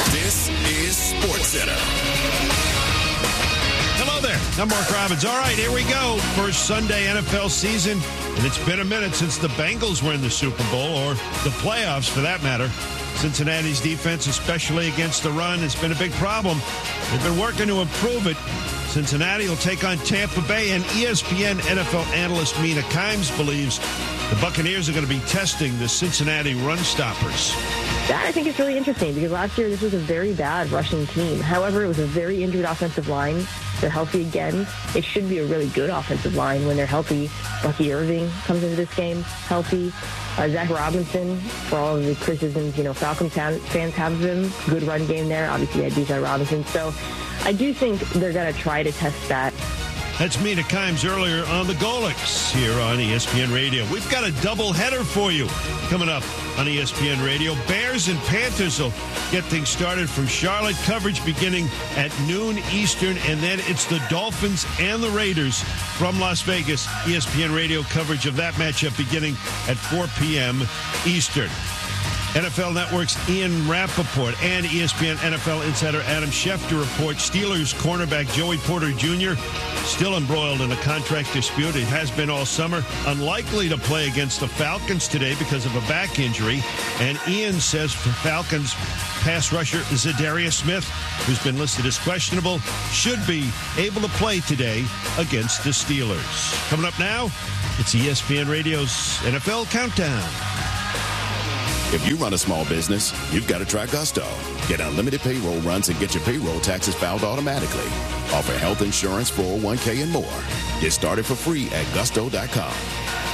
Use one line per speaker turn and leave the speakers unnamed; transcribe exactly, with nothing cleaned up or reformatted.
This is SportsCenter.
Hello there. I'm Mark Robbins. All right, here we go. First Sunday N F L season, and it's been a minute since the Bengals were in the Super Bowl, or the playoffs for that matter. Cincinnati's defense, especially against the run, has been a big problem. They've been working to improve it. Cincinnati will take on Tampa Bay, and E S P N N F L analyst Mina Kimes believes the Buccaneers are going to be testing the Cincinnati run stoppers.
That, I think, is really interesting because last year this was a very bad rushing team. However, it was a very injured offensive line. They're healthy again. It should be a really good offensive line when they're healthy. Bucky Irving comes into this game healthy. Uh, Zach Robinson, for all of the criticisms, you know, Falcons fans have of him. Good run game there. Obviously, I do Zach Robinson. So I do think they're going to try to test that.
That's Mina Kimes earlier on the Golix here on E S P N Radio. We've got a double header for you coming up on E S P N Radio. Bears and Panthers will get things started from Charlotte. Coverage beginning at noon Eastern, and then it's the Dolphins and the Raiders from Las Vegas. E S P N Radio coverage of that matchup beginning at four p.m. Eastern. N F L Network's Ian Rappaport and E S P N N F L insider Adam Schefter report Steelers cornerback Joey Porter Junior still embroiled in a contract dispute. It has been all summer. Unlikely to play against the Falcons today because of a back injury. And Ian says for Falcons pass rusher Zadarius Smith, who's been listed as questionable, should be able to play today against the Steelers. Coming up now, it's E S P N Radio's N F L Countdown.
If you run a small business, you've got to try Gusto. Get unlimited payroll runs and get your payroll taxes filed automatically. Offer health insurance, four oh one k, and more. Get started for free at gusto dot com.